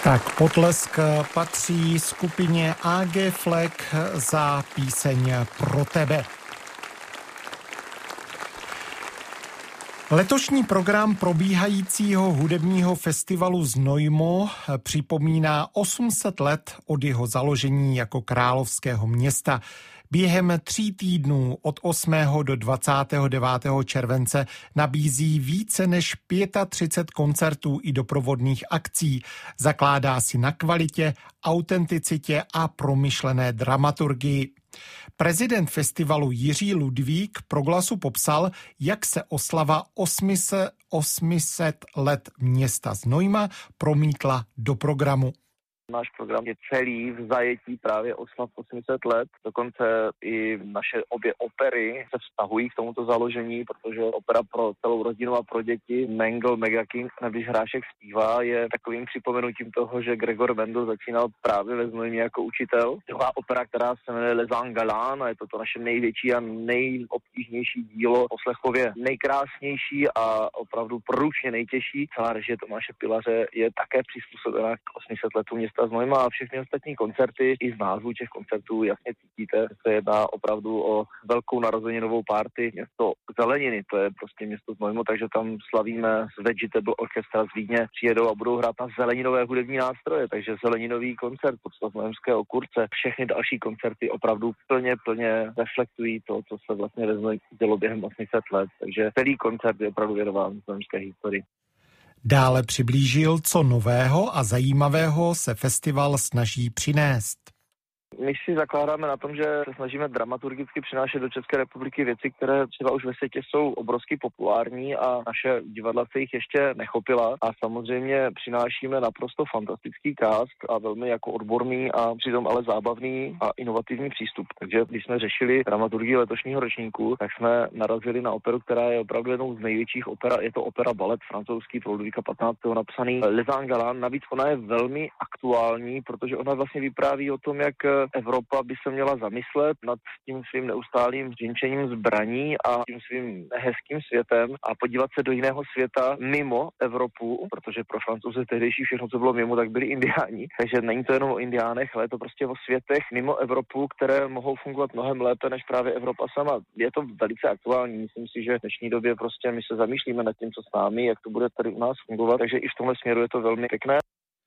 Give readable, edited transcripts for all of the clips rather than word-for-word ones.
Tak potlesk patří skupině AG Flek za píseň Pro tebe. Letošní program probíhajícího hudebního festivalu Znojmo připomíná 800 let od jeho založení jako královského města. Během 3 týdnů od 8. do 29. července nabízí více než 35 koncertů i doprovodných akcí. Zakládá si na kvalitě, autenticitě a promyšlené dramaturgii. Prezident festivalu Jiří Ludvík pro Glasu popsal, jak se oslava 800 let města Znojma promítla do programu. Náš program je celý v zajetí právě oslav 800 let. Dokonce i naše obě opery se vztahují k tomuto založení, protože opera pro celou rodinu a pro děti Mengel Mega King, když Hrášek zpívá, je takovým připomenutím toho, že Gregor Mendel začínal právě ve Znojmě jako učitel. Druhá opera, která se jmenuje Les Galán, a je to naše největší a nejobtížnější dílo, poslechově nejkrásnější a opravdu průčně nejtěžší. Celá režie Tomáše Pilaře je také přizpůsobená k 800 letům města Znojma a všechny ostatní koncerty, i z názvu těch koncertů jasně cítíte, že se jedná opravdu o velkou narozeninovou party. Město zeleniny, to je prostě město Znojmo, takže tam slavíme z Vegetable Orchestra z Vídně, přijedou a budou hrát na zeleninové hudební nástroje, takže zeleninový koncert pod znojemské okurce. Všechny další koncerty opravdu plně reflektují to, co se vlastně ve Znojmě dělo během 800 let, takže celý koncert je opravdu věnován znojemské historii. Dále přiblížil, co nového a zajímavého se festival snaží přinést. My si zakládáme na tom, že se snažíme dramaturgicky přinášet do České republiky věci, které třeba už ve světě jsou obrovsky populární a naše divadla se jich ještě nechopila. A samozřejmě přinášíme naprosto fantastický cast a velmi jako odborný a přitom ale zábavný a inovativní přístup. Takže když jsme řešili dramaturgii letošního ročníku, tak jsme narazili na operu, která je opravdu jednou z největších oper. Je to opera balet francouzský pro Ludvíka 15. napsaný Les Galán. Navíc ona je velmi aktuální, protože ona vlastně vypráví o tom, jak Evropa by se měla zamyslet nad tím svým neustálým zničením zbraní a tím svým hezkým světem a podívat se do jiného světa mimo Evropu, protože pro Francouze tehdejší všechno, co bylo mimo, tak byli indiáni. Takže není to jenom o indiánech, ale je to prostě o světech mimo Evropu, které mohou fungovat mnohem lépe než právě Evropa sama. Je to velice aktuální. Myslím si, že v dnešní době prostě my se zamýšlíme nad tím, co s námi, jak to bude tady u nás fungovat, takže i v tomhle směru je to velmi pěkné.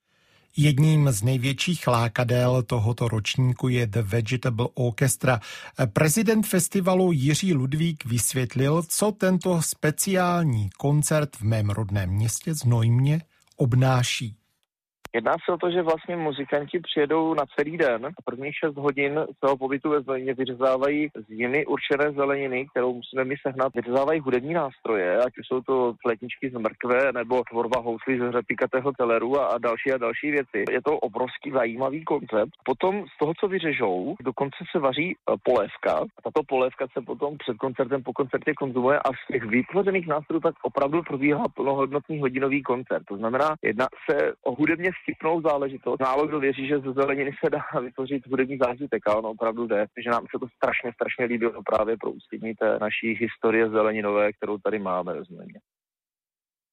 Jedním z největších lákadel tohoto ročníku je The Vegetable Orchestra. Prezident festivalu Jiří Ludvík vysvětlil, co tento speciální koncert v mém rodném městě Znojmě obnáší. Jedná se o to, že vlastně muzikanti přijedou na celý den a prvních 6 hodin svého pobytu ve Znojmě vyřezávají z jimi určené zeleniny, kterou musíme my sehnat. Vyřezávají hudební nástroje, ať už jsou to flétničky z mrkve nebo tvorba houslí z řepikatého celeru a další věci. Je to obrovský zajímavý koncept. Potom z toho, co vyřežou, dokonce se vaří polévka. A tato polévka se potom před koncertem po koncertě konzumuje a z těch vytvořených nástrojů tak opravdu probíhá plnohodnotný hodinový koncert. To znamená, jedná se o hudebně vtipnou záležitost. Málo kdo věří, že ze zeleniny se dá vytvořit hudební zážitek, a ono opravdu jde. Takže nám se to strašně líbilo právě pro ústění té naší historie zeleninové, kterou tady máme ve Znojmě.